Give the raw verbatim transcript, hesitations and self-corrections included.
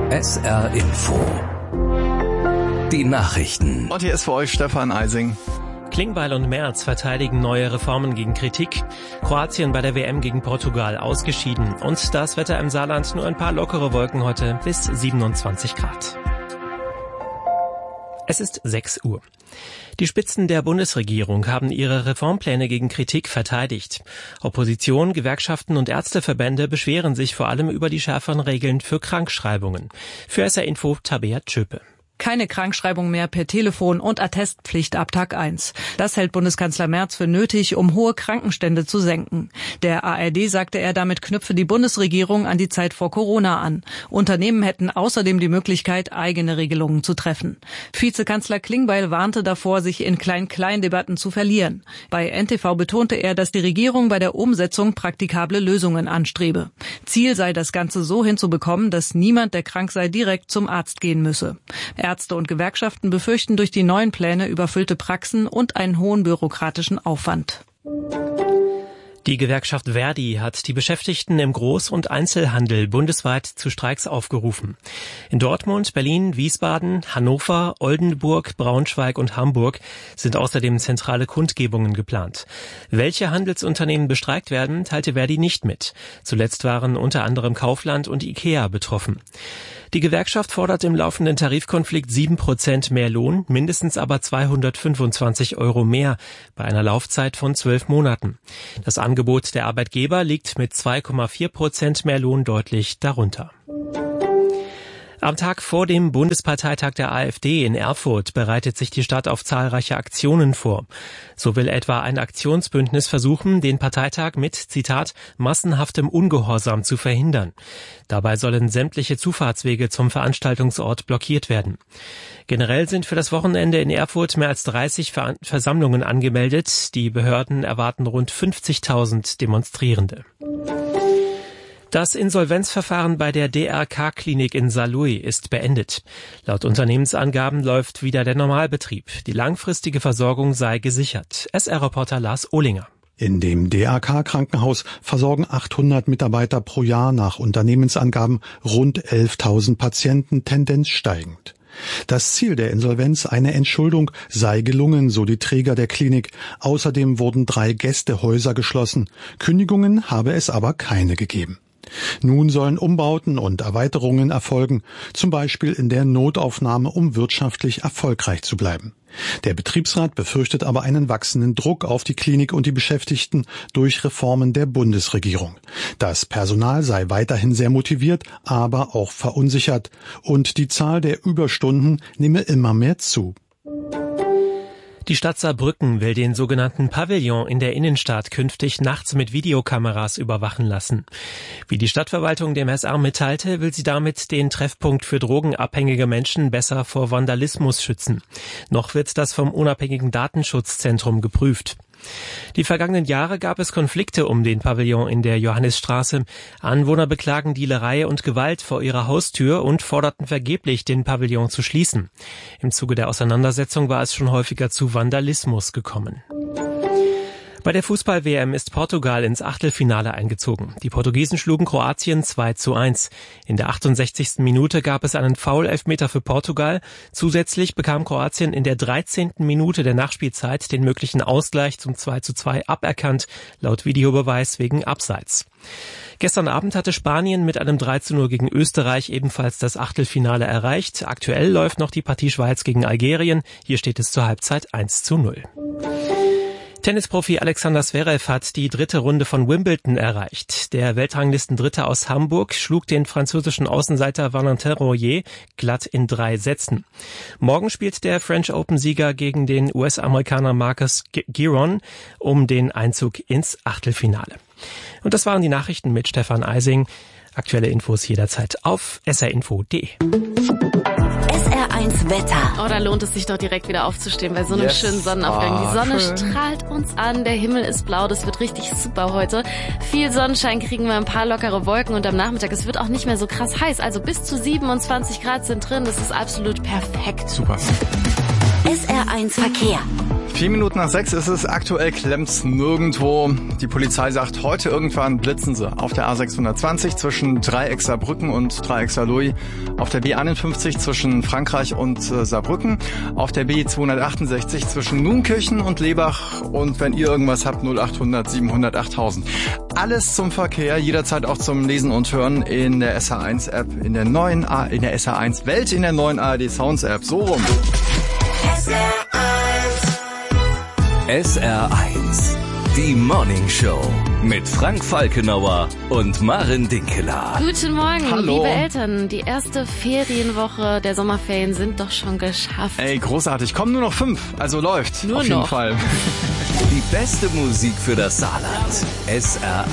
S R Info. Die Nachrichten. Und hier ist für euch Stefan Eising. Klingbeil und Merz verteidigen neue Reformen gegen Kritik. Kroatien bei der W M gegen Portugal ausgeschieden. Und das Wetter im Saarland, nur ein paar lockere Wolken heute bis siebenundzwanzig Grad. Es ist sechs Uhr. Die Spitzen der Bundesregierung haben ihre Reformpläne gegen Kritik verteidigt. Opposition, Gewerkschaften und Ärzteverbände beschweren sich vor allem über die schärferen Regeln für Krankschreibungen. Für S R Info Tabea Tschöpe. Keine Krankschreibung mehr per Telefon und Attestpflicht ab Tag eins. Das hält Bundeskanzler Merz für nötig, um hohe Krankenstände zu senken. Der A R D sagte er, damit knüpfe die Bundesregierung an die Zeit vor Corona an. Unternehmen hätten außerdem die Möglichkeit, eigene Regelungen zu treffen. Vizekanzler Klingbeil warnte davor, sich in Klein-Klein-Debatten zu verlieren. Bei N T V betonte er, dass die Regierung bei der Umsetzung praktikable Lösungen anstrebe. Ziel sei, das Ganze so hinzubekommen, dass niemand, der krank sei, direkt zum Arzt gehen müsse. Ärzte und Gewerkschaften befürchten durch die neuen Pläne überfüllte Praxen und einen hohen bürokratischen Aufwand. Die Gewerkschaft Verdi hat die Beschäftigten im Groß- und Einzelhandel bundesweit zu Streiks aufgerufen. In Dortmund, Berlin, Wiesbaden, Hannover, Oldenburg, Braunschweig und Hamburg sind außerdem zentrale Kundgebungen geplant. Welche Handelsunternehmen bestreikt werden, teilte Verdi nicht mit. Zuletzt waren unter anderem Kaufland und IKEA betroffen. Die Gewerkschaft fordert im laufenden Tarifkonflikt sieben Prozent mehr Lohn, mindestens aber zweihundertfünfundzwanzig Euro mehr bei einer Laufzeit von zwölf Monaten. Das Angebot der Arbeitgeber liegt mit zwei Komma vier Prozent mehr Lohn deutlich darunter. Am Tag vor dem Bundesparteitag der AfD in Erfurt bereitet sich die Stadt auf zahlreiche Aktionen vor. So will etwa ein Aktionsbündnis versuchen, den Parteitag mit, Zitat, massenhaftem Ungehorsam zu verhindern. Dabei sollen sämtliche Zufahrtswege zum Veranstaltungsort blockiert werden. Generell sind für das Wochenende in Erfurt mehr als dreißig Ver- Versammlungen angemeldet. Die Behörden erwarten rund fünfzigtausend Demonstrierende. Das Insolvenzverfahren bei der D R K-Klinik in Saarlouis ist beendet. Laut Unternehmensangaben läuft wieder der Normalbetrieb. Die langfristige Versorgung sei gesichert. S R-Reporter Lars Ohlinger. In dem D R K-Krankenhaus versorgen achthundert Mitarbeiter pro Jahr nach Unternehmensangaben rund elftausend Patienten, Tendenz steigend. Das Ziel der Insolvenz, eine Entschuldung, sei gelungen, so die Träger der Klinik. Außerdem wurden drei Gästehäuser geschlossen. Kündigungen habe es aber keine gegeben. Nun sollen Umbauten und Erweiterungen erfolgen, zum Beispiel in der Notaufnahme, um wirtschaftlich erfolgreich zu bleiben. Der Betriebsrat befürchtet aber einen wachsenden Druck auf die Klinik und die Beschäftigten durch Reformen der Bundesregierung. Das Personal sei weiterhin sehr motiviert, aber auch verunsichert. Und die Zahl der Überstunden nehme immer mehr zu. Die Stadt Saarbrücken will den sogenannten Pavillon in der Innenstadt künftig nachts mit Videokameras überwachen lassen. Wie die Stadtverwaltung dem S R mitteilte, will sie damit den Treffpunkt für drogenabhängige Menschen besser vor Vandalismus schützen. Noch wird das vom unabhängigen Datenschutzzentrum geprüft. Die vergangenen Jahre gab es Konflikte um den Pavillon in der Johannisstraße. Anwohner beklagen Dealerei und Gewalt vor ihrer Haustür und forderten vergeblich, den Pavillon zu schließen. Im Zuge der Auseinandersetzung war es schon häufiger zu Vandalismus gekommen. Bei der Fußball-W M ist Portugal ins Achtelfinale eingezogen. Die Portugiesen schlugen Kroatien zwei zu eins. In der achtundsechzigsten Minute gab es einen Foul-Elfmeter für Portugal. Zusätzlich bekam Kroatien in der dreizehnten Minute der Nachspielzeit den möglichen Ausgleich zum zwei zu zwei aberkannt, laut Videobeweis wegen Abseits. Gestern Abend hatte Spanien mit einem drei zu null gegen Österreich ebenfalls das Achtelfinale erreicht. Aktuell läuft noch die Partie Schweiz gegen Algerien. Hier steht es zur Halbzeit eins zu null. Tennisprofi Alexander Zverev hat die dritte Runde von Wimbledon erreicht. Der Weltranglistendritte aus Hamburg schlug den französischen Außenseiter Valentin Royer glatt in drei Sätzen. Morgen spielt der French Open-Sieger gegen den U S-Amerikaner Marcus Giron um den Einzug ins Achtelfinale. Und das waren die Nachrichten mit Stefan Eising. Aktuelle Infos jederzeit auf s r info punkt d e. S R eins Wetter. Oh, da lohnt es sich doch direkt wieder aufzustehen bei so einem yes. schönen Sonnenaufgang. Die Sonne schön. strahlt uns an, der Himmel ist blau, das wird richtig super heute. Viel Sonnenschein, kriegen wir ein paar lockere Wolken und am Nachmittag, es wird auch nicht mehr so krass heiß. Also bis zu siebenundzwanzig Grad sind drin, das ist absolut perfekt. Super. S R eins Verkehr. Vier Minuten nach sechs ist es, aktuell klemmt's nirgendwo. Die Polizei sagt, heute irgendwann blitzen sie auf der A sechshundertzwanzig zwischen Dreieck Saarbrücken und Dreieck Saarlouis, auf der B einundfünfzig zwischen Frankreich und äh, Saarbrücken, auf der B zweihundertachtundsechzig zwischen Nunkirchen und Lebach und wenn ihr irgendwas habt, null achthundert siebenhundert achttausend. Alles zum Verkehr, jederzeit auch zum Lesen und Hören in der S H eins App, in der neuen A- in der S H eins Welt, in der neuen A R D Sounds App. So rum. S R eins, die Morning Show mit Frank Falkenauer und Maren Dinkeler. Guten Morgen, Hallo. liebe Eltern. Die erste Ferienwoche der Sommerferien sind doch schon geschafft. Ey, großartig. Kommen nur noch fünf, also läuft. Nur auf jeden noch. Fall. Die beste Musik für das Saarland. S R